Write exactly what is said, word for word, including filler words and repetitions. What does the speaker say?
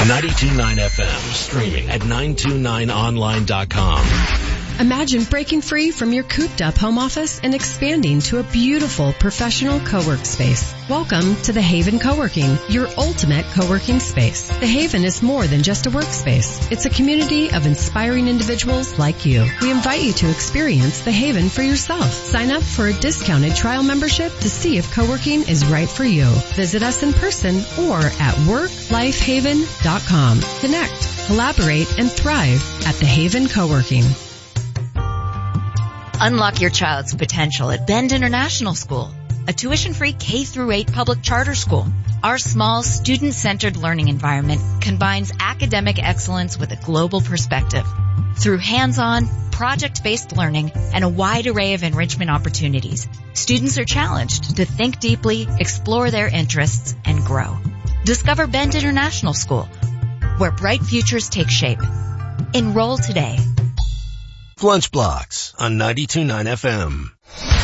ninety-two point nine F M, streaming at nine two nine online dot com. Imagine breaking free from your cooped-up home office and expanding to a beautiful professional co-work space. Welcome to The Haven Co-working, your ultimate co-working space. The Haven is more than just a workspace. It's a community of inspiring individuals like you. We invite you to experience The Haven for yourself. Sign up for a discounted trial membership to see if co-working is right for you. Visit us in person or at work life haven dot com. Connect, collaborate, and thrive at The Haven Co-working. Unlock your child's potential at Bend International School, a tuition-free K through eight public charter school. Our small, student-centered learning environment combines academic excellence with a global perspective. Through hands-on, project-based learning and a wide array of enrichment opportunities, students are challenged to think deeply, explore their interests, and grow. Discover Bend International School, where bright futures take shape. Enroll today. Lunch Blocks on ninety-two point nine F M.